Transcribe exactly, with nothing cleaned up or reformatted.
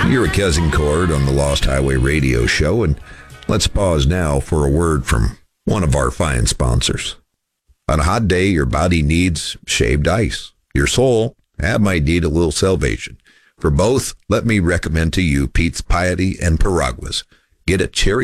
You're a Cousin Cord on the Lost Highway Radio Show, and let's pause now for a word from one of our fine sponsors. On a hot day, your body needs shaved ice. Your soul that might need a little salvation. For both, let me recommend to you Pete's Piety and Piraguas. Get a cherry